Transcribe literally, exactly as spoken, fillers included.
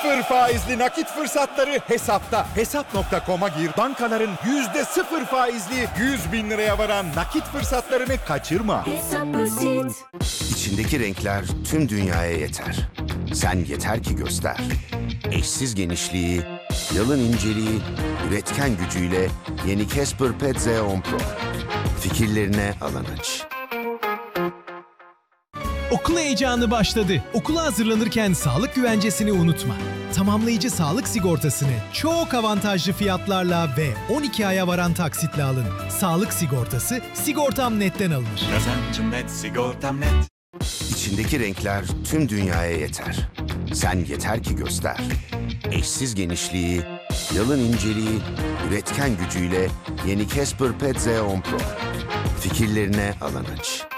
Sıfır faizli nakit fırsatları Hesap'ta. Hesap nokta com'a gir. Bankaların yüzde sıfır faizli yüz bin liraya varan nakit fırsatlarını kaçırma. Hesap basit. İçindeki renkler tüm dünyaya yeter. Sen yeter ki göster. Eşsiz genişliği, yalın inceliği, üretken gücüyle yeni Casper Pet Z on Pro. Fikirlerine alan aç. Okul heyecanı başladı. Okula hazırlanırken sağlık güvencesini unutma. Tamamlayıcı sağlık sigortasını çok avantajlı fiyatlarla ve on iki aya varan taksitle alın. Sağlık sigortası Sigortam Net'ten alınır. Kazancım net, sigortam net. İçindeki renkler tüm dünyaya yeter. Sen yeter ki göster. Eşsiz genişliği, yalın inceliği, üretken gücüyle yeni Casper Pet Z on Pro. Fikirlerine alan aç.